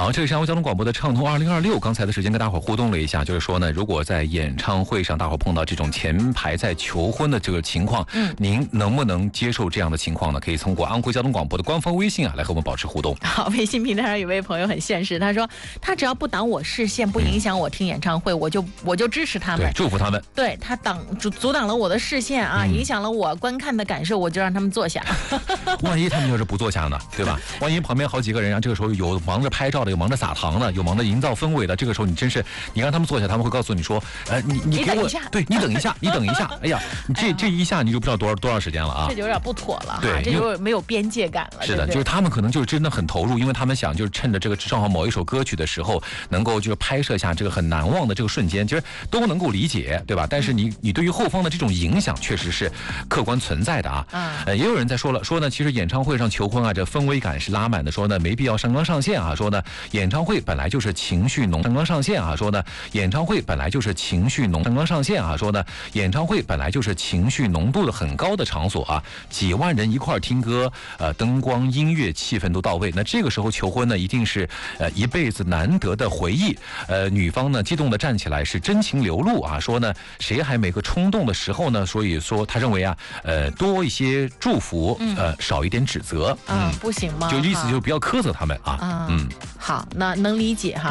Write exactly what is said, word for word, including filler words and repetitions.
好，这里是安徽交通广播的畅通二零二六。刚才的时间跟大伙互动了一下，就是说呢，如果在演唱会上大伙碰到这种前排在求婚的这个情况，嗯，您能不能接受这样的情况呢？可以通过安徽交通广播的官方微信啊来和我们保持互动。 好，微信平台上有位朋友很现实，他说他只要不挡我视线，不影响我听演唱会，嗯、我就我就支持他们， 对，祝福他们。 对他挡阻阻挡了我的视线啊，嗯、影响了我观看的感受，我就让他们坐下。 万一他们要是不坐下呢，对吧？万一旁边好几个人啊，这个时候有忙着拍照的，有忙着撒糖的，有忙着营造氛围的，这个时候你真是，你让他们坐下，他们会告诉你说，呃，你你给我，对你等一下，你等一下，哎呀，你这、哎、这一下你就不知道多少多少时间了啊， 这就有点不妥了， 对， 这就没有边界感了。 是的， 对对就是他们可能就是真的很投入，因为他们想就是趁着这个正好某一首歌曲的时候，能够就是拍摄下这个很难忘的这个瞬间，其实都能够理解，对吧？但是你你对于后方的这种影响确实是客观存在的啊。嗯、呃，也有人在说了，说呢，其实演唱会上求婚啊，这氛围感是拉满的，说呢没必要上纲上线啊，说呢演唱会本来就是情绪浓，上纲上线啊，说呢演唱会本来就是情绪浓，上纲上线啊，说呢演唱会本来就是情绪浓度的很高的场所啊，几万人一块听歌，呃，灯光、音乐、气氛都到位，那这个时候求婚呢，一定是呃一辈子难得的回忆。呃，女方呢激动的站起来，是真情流露啊，说呢谁还没个冲动的时候呢？所以说他认为啊，呃，多一些祝福，呃，少一点指责， 嗯，不行吗？ 就意思就是不要苛责他们啊，嗯， 好，那能理解哈。